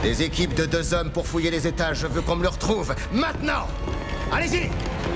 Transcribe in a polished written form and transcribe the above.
Des équipes de 2 hommes pour fouiller les étages. Je veux qu'on me le retrouve. Maintenant! Allez-y!